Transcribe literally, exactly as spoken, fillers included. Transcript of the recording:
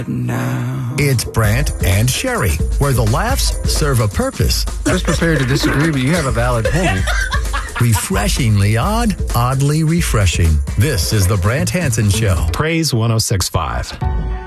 Now. It's Brant and Sherry, where the laughs serve a purpose. I was prepared to disagree, but you have a valid point. Refreshingly odd, oddly refreshing. This is the Brant Hansen Show. Praise one oh six point five.